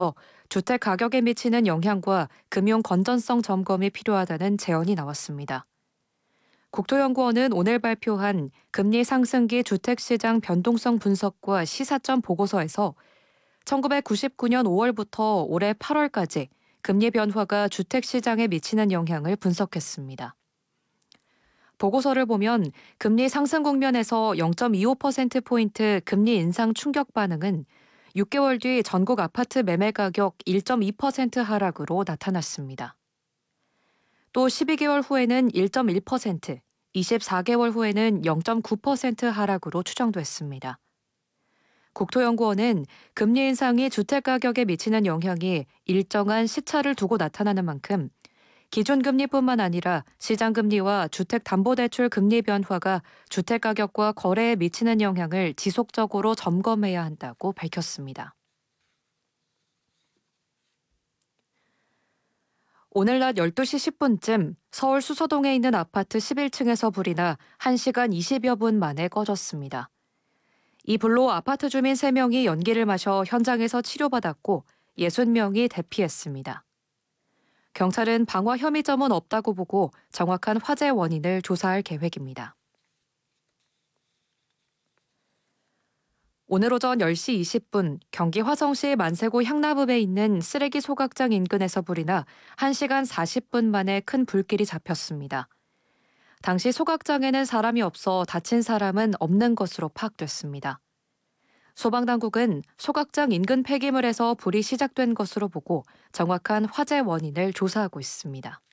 주택 가격에 미치는 영향과 금융 건전성 점검이 필요하다는 제언이 나왔습니다. 국토연구원은 오늘 발표한 금리 상승기 주택시장 변동성 분석과 시사점 보고서에서 1999년 5월부터 올해 8월까지 금리 변화가 주택시장에 미치는 영향을 분석했습니다. 보고서를 보면 금리 상승 국면에서 0.25%포인트 금리 인상 충격 반응은 6개월 뒤 전국 아파트 매매 가격 1.2% 하락으로 나타났습니다. 또 12개월 후에는 1.1%, 24개월 후에는 0.9% 하락으로 추정됐습니다. 국토연구원은 금리 인상이 주택가격에 미치는 영향이 일정한 시차를 두고 나타나는 만큼 기준금리뿐만 아니라 시장금리와 주택담보대출 금리 변화가 주택가격과 거래에 미치는 영향을 지속적으로 점검해야 한다고 밝혔습니다. 오늘 낮 12시 10분쯤 서울 수서동에 있는 아파트 11층에서 불이 나 1시간 20여 분 만에 꺼졌습니다. 이 불로 아파트 주민 3명이 연기를 마셔 현장에서 치료받았고 60명이 대피했습니다. 경찰은 방화 혐의점은 없다고 보고 정확한 화재 원인을 조사할 계획입니다. 오늘 오전 10시 20분 경기 화성시 만세구 향나읍에 있는 쓰레기 소각장 인근에서 불이 나 1시간 40분 만에 큰 불길이 잡혔습니다. 당시 소각장에는 사람이 없어 다친 사람은 없는 것으로 파악됐습니다. 소방당국은 소각장 인근 폐기물에서 불이 시작된 것으로 보고 정확한 화재 원인을 조사하고 있습니다.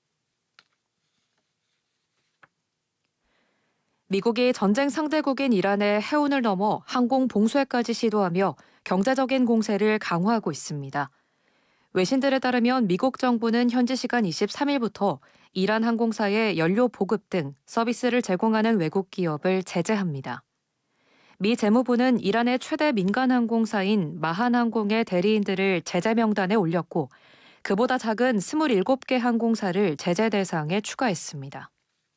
미국이 전쟁 상대국인 이란의 해운을 넘어 항공 봉쇄까지 시도하며 경제적인 공세를 강화하고 있습니다. 외신들에 따르면 미국 정부는 현지 시간 23일부터 이란 항공사의 연료 보급 등 서비스를 제공하는 외국 기업을 제재합니다. 미 재무부는 이란의 최대 민간 항공사인 마한항공의 대리인들을 제재 명단에 올렸고 그보다 작은 27개 항공사를 제재 대상에 추가했습니다.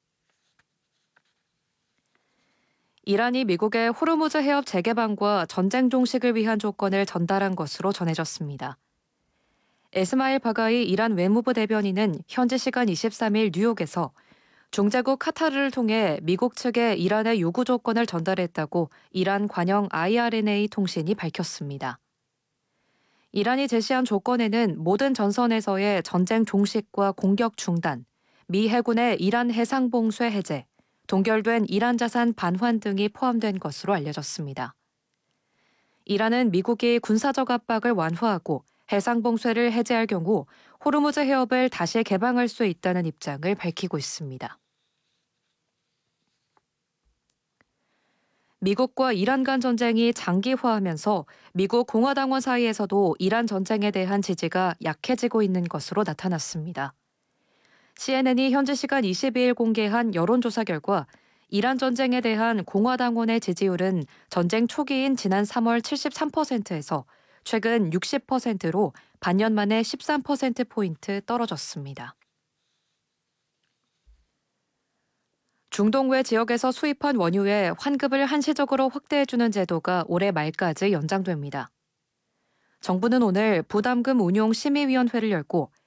이란이 미국의 호르무즈 해협 재개방과 전쟁 종식을 위한 조건을 전달한 것으로 전해졌습니다. 에스마일 바가이 이란 외무부 대변인은 현지 시간 23일 뉴욕에서 중재국 카타르를 통해 미국 측에 이란의 요구 조건을 전달했다고 이란 관영 IRNA 통신이 밝혔습니다. 이란이 제시한 조건에는 모든 전선에서의 전쟁 종식과 공격 중단, 미 해군의 이란 해상 봉쇄 해제, 동결된 이란 자산 반환 등이 포함된 것으로 알려졌습니다. 이란은 미국이 군사적 압박을 완화하고 해상 봉쇄를 해제할 경우 호르무즈 해협을 다시 개방할 수 있다는 입장을 밝히고 있습니다. 미국과 이란 간 전쟁이 장기화하면서 미국 공화당원 사이에서도 이란 전쟁에 대한 지지가 약해지고 있는 것으로 나타났습니다. CNN이 현지 시간 22일 공개한 여론조사 결과 이란 전쟁에 대한 공화당원의 지지율은 전쟁 초기인 지난 3월 73%에서 최근 60%로 반년 만에 13%포인트 떨어졌습니다. 중동 외 지역에서 수입한 원유에 환급을 한시적으로 확대해주는 제도가 올해 말까지 연장됩니다. 정부는 오늘 부담금 운용 심의위원회를 열고